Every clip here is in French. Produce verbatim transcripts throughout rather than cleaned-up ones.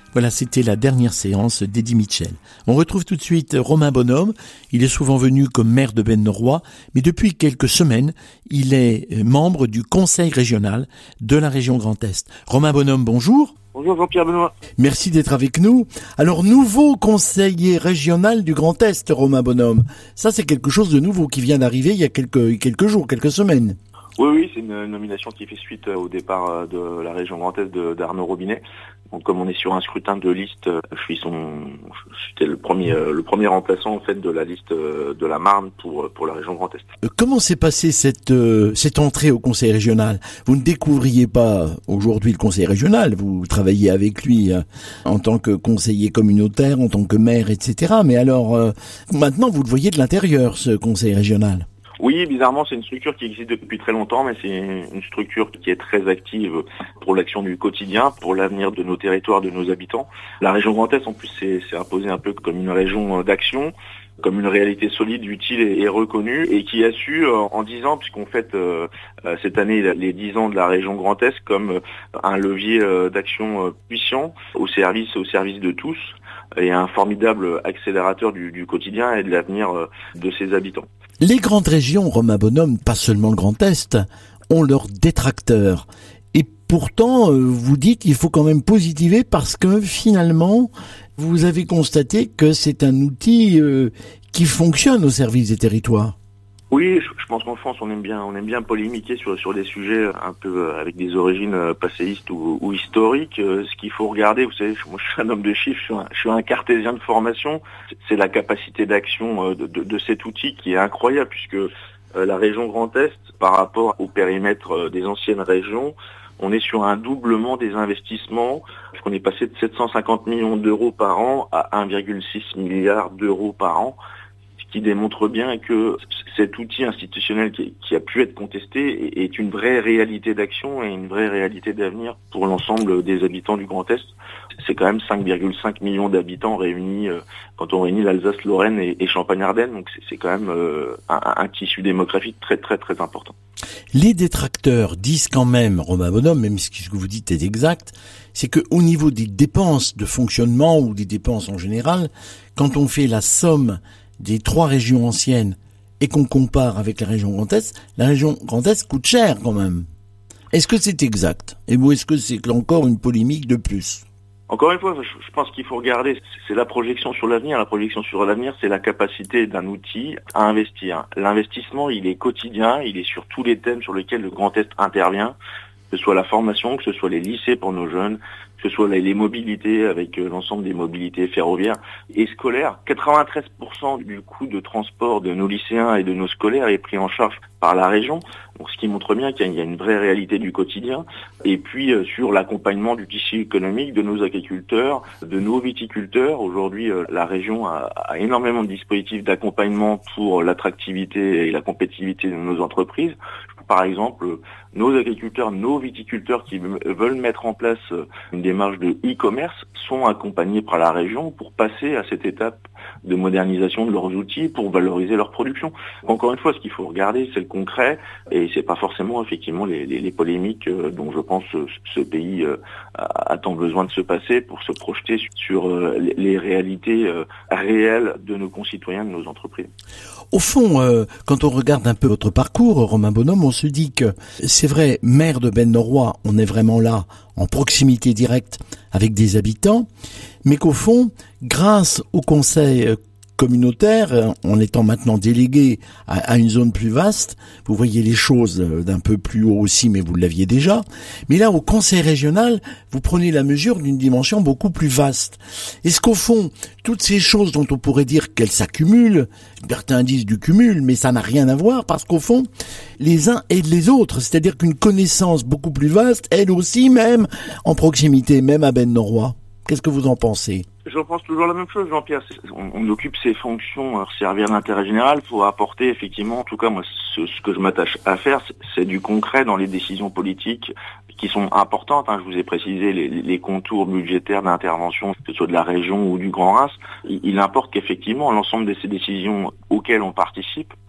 Voilà, c'était la dernière séance d'Eddie Mitchell. On retrouve tout de suite Romain Bonhomme. Il est souvent venu comme maire de Ben-Noroy, mais depuis quelques semaines, il est membre du conseil régional de la région Grand Est. Romain Bonhomme, bonjour. Bonjour Jean-Pierre Benoît. Merci d'être avec nous. Alors, nouveau conseiller régional du Grand Est, Romain Bonhomme. Ça, c'est quelque chose de nouveau qui vient d'arriver il y a quelques, quelques jours, quelques semaines. Oui, oui, c'est une nomination qui fait suite au départ de la région Grand Est de, d'Arnaud Robinet. Donc, comme on est sur un scrutin de liste, je suis son, j'étais le premier, le premier remplaçant en fait de la liste de la Marne pour pour la région Grand Est. Comment s'est passée cette cette entrée au conseil régional ? Vous ne découvriez pas aujourd'hui le conseil régional, vous travaillez avec lui en tant que conseiller communautaire, en tant que maire, et cetera. Mais alors, maintenant, vous le voyez de l'intérieur, ce conseil régional. Oui, bizarrement, c'est une structure qui existe depuis très longtemps, mais c'est une structure qui est très active pour l'action du quotidien, pour l'avenir de nos territoires, de nos habitants. La région Grand Est, en plus, c'est, c'est imposé un peu comme une région d'action, comme une réalité solide, utile et, et reconnue, et qui a su, euh, en dix ans, puisqu'on fête euh, cette année les dix ans de la région Grand Est, comme euh, un levier euh, d'action euh, puissant au service, au service de tous, et un formidable accélérateur du, du quotidien et de l'avenir euh, de ses habitants. Les grandes régions, Romain Bonhomme, pas seulement le Grand Est, ont leurs détracteurs. Et pourtant, vous dites qu'il faut quand même positiver parce que finalement, vous avez constaté que c'est un outil euh, qui fonctionne au service des territoires. Oui, je pense qu'en France, on aime bien, on aime bien polémiquer sur sur des sujets un peu avec des origines passéistes ou, ou historiques. Ce qu'il faut regarder, vous savez, moi je suis un homme de chiffres, je suis un, je suis un cartésien de formation. C'est la capacité d'action de, de, de cet outil qui est incroyable, puisque la région Grand Est, par rapport au périmètre des anciennes régions, on est sur un doublement des investissements, puisqu'on est passé de sept cent cinquante millions d'euros par an à un virgule six milliard d'euros par an. Qui démontre bien que cet outil institutionnel qui, qui a pu être contesté est une vraie réalité d'action et une vraie réalité d'avenir pour l'ensemble des habitants du Grand Est. C'est quand même cinq virgule cinq millions d'habitants réunis, euh, quand on réunit l'Alsace, Lorraine et, et Champagne-Ardenne, donc c'est, c'est quand même euh, un, un tissu démographique très très très important. Les détracteurs disent quand même, Romain Bonhomme, même si ce que vous dites est exact, c'est que au niveau des dépenses de fonctionnement ou des dépenses en général, quand on fait la somme des trois régions anciennes et qu'on compare avec la région Grand Est, la région Grand Est coûte cher quand même. Est-ce que c'est exact ? Et ou est-ce que c'est encore une polémique de plus ? Encore une fois, je pense qu'il faut regarder, c'est la projection sur l'avenir. La projection sur l'avenir, c'est la capacité d'un outil à investir. L'investissement, il est quotidien, il est sur tous les thèmes sur lesquels le Grand Est intervient, que ce soit la formation, que ce soit les lycées pour nos jeunes, que ce soit les mobilités avec l'ensemble des mobilités ferroviaires et scolaires. quatre-vingt-treize pour cent du coût de transport de nos lycéens et de nos scolaires est pris en charge par la région. Donc, ce qui montre bien qu'il y a une vraie réalité du quotidien. Et puis, euh, sur l'accompagnement du tissu économique de nos agriculteurs, de nos viticulteurs. Aujourd'hui, euh, la région a, a énormément de dispositifs d'accompagnement pour l'attractivité et la compétitivité de nos entreprises. Par exemple, nos agriculteurs, nos viticulteurs qui veulent mettre en place une démarche de e-commerce sont accompagnés par la région pour passer à cette étape de modernisation de leurs outils pour valoriser leur production. Encore une fois, ce qu'il faut regarder, c'est le concret et c'est pas forcément effectivement les, les, les polémiques dont je pense ce, ce pays a, a tant besoin de se passer pour se projeter sur les, les réalités réelles de nos concitoyens, de nos entreprises. Au fond, euh, quand on regarde un peu votre parcours, Romain Bonhomme, on se dit que c'est vrai, maire de Ben-Noroy, on est vraiment là, en proximité directe avec des habitants, mais qu'au fond, grâce au conseil communautaire, en étant maintenant délégué à, à une zone plus vaste, vous voyez les choses d'un peu plus haut aussi, mais vous l'aviez déjà. Mais là, au conseil régional, vous prenez la mesure d'une dimension beaucoup plus vaste. Est-ce qu'au fond, toutes ces choses dont on pourrait dire qu'elles s'accumulent, certains disent du cumul, mais ça n'a rien à voir, parce qu'au fond, les uns aident les autres, c'est-à-dire qu'une connaissance beaucoup plus vaste aide aussi, même en proximité, même à Ben-Noroy. Qu'est-ce que vous en pensez ? Je pense toujours la même chose, Jean-Pierre. On, on occupe ces fonctions, servir l'intérêt général pour apporter effectivement, en tout cas moi, ce, ce que je m'attache à faire, c'est, c'est du concret dans les décisions politiques qui sont importantes. Hein. Je vous ai précisé les, les contours budgétaires d'intervention, que ce soit de la région ou du Grand Reims. Il, il importe qu'effectivement l'ensemble de ces décisions auxquelles on participe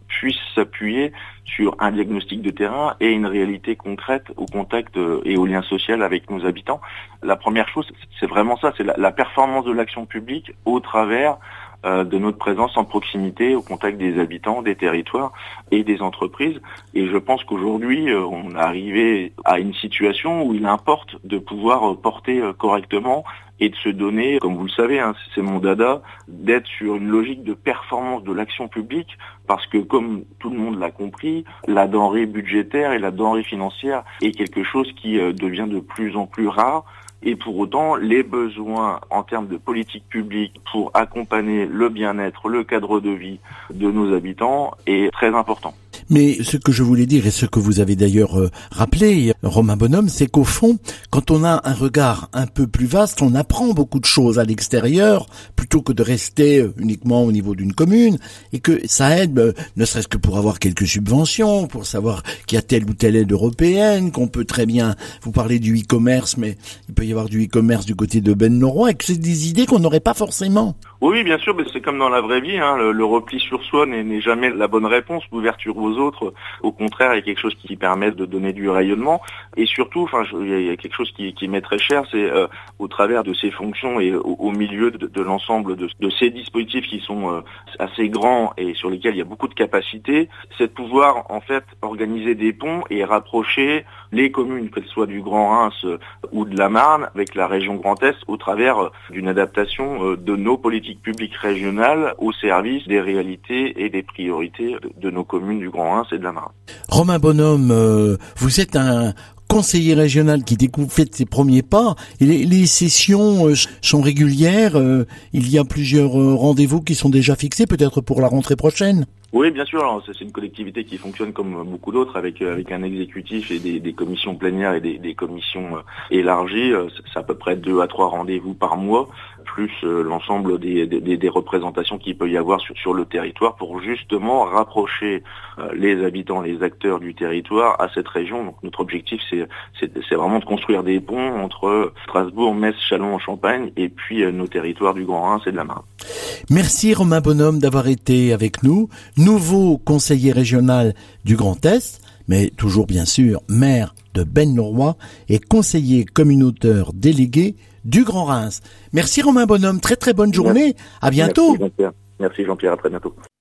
puisse s'appuyer sur un diagnostic de terrain et une réalité concrète au contact et au lien social avec nos habitants. La première chose, c'est vraiment ça, c'est la, la performance de l'action publique au travers euh, de notre présence en proximité, au contact des habitants, des territoires et des entreprises. Et je pense qu'aujourd'hui, euh, on est arrivé à une situation où il importe de pouvoir porter euh, correctement et de se donner, comme vous le savez, hein, c'est mon dada, d'être sur une logique de performance de l'action publique, parce que comme tout le monde l'a compris, la denrée budgétaire et la denrée financière est quelque chose qui euh, devient de plus en plus rare. Et pour autant, les besoins en termes de politique publique pour accompagner le bien-être, le cadre de vie de nos habitants est très important. Mais ce que je voulais dire, et ce que vous avez d'ailleurs euh, rappelé, Romain Bonhomme, c'est qu'au fond, quand on a un regard un peu plus vaste, on apprend beaucoup de choses à l'extérieur, plutôt que de rester uniquement au niveau d'une commune, et que ça aide, euh, ne serait-ce que pour avoir quelques subventions, pour savoir qu'il y a telle ou telle aide européenne, qu'on peut très bien, vous parlez du e-commerce, mais il peut y avoir du e-commerce du côté de Ben-Noroy, et que c'est des idées qu'on n'aurait pas forcément. Oui, bien sûr, mais c'est comme dans la vraie vie, hein, le, le repli sur soi n'est, n'est jamais la bonne réponse, l'ouverture aux autres, au contraire, il y a quelque chose qui permet de donner du rayonnement, et surtout, enfin, je, il y a quelque chose qui, qui m'est très cher, c'est euh, au travers de ces fonctions et au, au milieu de, de l'ensemble de, de ces dispositifs qui sont euh, assez grands et sur lesquels il y a beaucoup de capacités, c'est de pouvoir en fait organiser des ponts et rapprocher les communes, qu'elles soient du Grand Reims euh, ou de la Marne, avec la région Grand Est, au travers euh, d'une adaptation euh, de nos politiques publiques régionales au service des réalités et des priorités de, de nos communes du Grand Reims et de la Marne. Romain Bonhomme, euh, vous êtes un conseiller régional qui découvre fait ses premiers pas. Et les, les sessions euh, sont régulières. Euh, il y a plusieurs euh, rendez-vous qui sont déjà fixés, peut-être pour la rentrée prochaine. Oui, bien sûr. Alors, c'est une collectivité qui fonctionne comme beaucoup d'autres, avec avec un exécutif et des, des commissions plénières et des, des commissions euh, élargies. C'est à peu près deux à trois rendez-vous par mois, plus euh, l'ensemble des, des, des représentations qu'il peut y avoir sur, sur le territoire pour justement rapprocher euh, les habitants, les acteurs du territoire à cette région. Donc notre objectif, c'est c'est, c'est vraiment de construire des ponts entre Strasbourg, Metz, Châlons en Champagne et puis euh, nos territoires du Grand Reims et de la Marne. Merci Romain Bonhomme d'avoir été avec nous. Nouveau conseiller régional du Grand Est, mais toujours bien sûr maire de Ben-Noroy et conseiller communautaire délégué du Grand Reims. Merci Romain Bonhomme, très très bonne journée, à bientôt. Merci Jean-Pierre, Merci Jean-Pierre, à très bientôt.